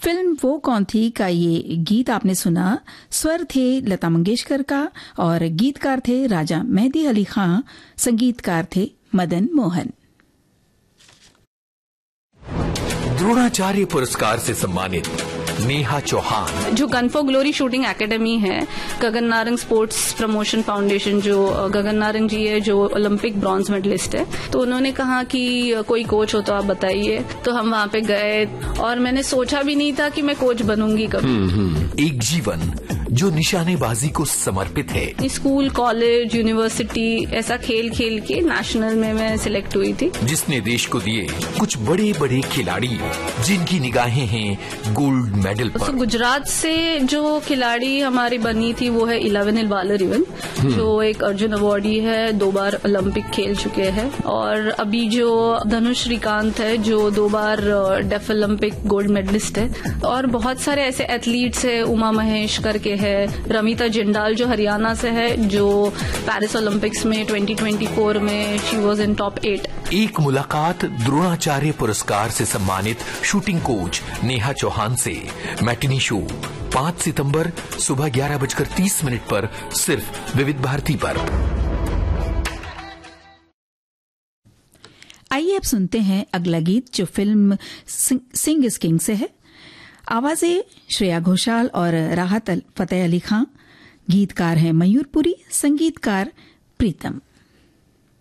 Film वो कौन थी का ये गीत आपने सुना। स्वर थे लता मंगेशकर का और गीतकार थे राजा मेहदी अली खां, संगीतकार थे मदन मोहन। द्रोणाचार्य पुरस्कार से सम्मानित नेहा चौहान। जो gun for glory shooting academy है, Gagan Narang sports promotion foundation, जो गगन नारंग जी है जो ओलंपिक ब्रॉन्ज मेडलिस्ट है, तो उन्होंने कहा कि कोई कोच हो तो आप बताइए। तो हम वहां पे गए और मैंने सोचा भी नहीं था कि मैं कोच बनूंगी कभी। एक जीवन जो निशानेबाजी को समर्पित है। स्कूल, कॉलेज, यूनिवर्सिटी ऐसा खेल खेल के नेशनल में मैं सिलेक्ट हुई थी, जिसने देश को दिए कुछ बड़े बड़े खिलाड़ी जिनकी निगाहें हैं गोल्ड मेडल पर। तो गुजरात से जो खिलाड़ी हमारी बनी थी वो है 11 इलवालर इवन, जो एक अर्जुन अवार्डी है, 2 बार ओलंपिक खेल चुके हैं। और अभी जो धनुष श्रीकांत है जो 2 बार डेफ ओलंपिक गोल्ड मेडलिस्ट है। और बहुत सारे ऐसे एथलीट्स है, उमा महेश करके है, रमिता जिंडाल जो हरियाणा से है, जो पेरिस ओलंपिक्स में 2024 में शी वाज इन टॉप 8। एक मुलाकात द्रोणाचार्य पुरस्कार से सम्मानित शूटिंग कोच नेहा चौहान से। मैटिनी शो 5 सितंबर सुबह 11:30 पर सिर्फ विविध भारती पर। आइए अब सुनते हैं अगला गीत जो फिल्म सिंग इज किंग से है। आवाजें श्रेया घोषाल और राहत फतेह अली खां, गीतकार हैं मयूरपुरी, संगीतकार प्रीतम।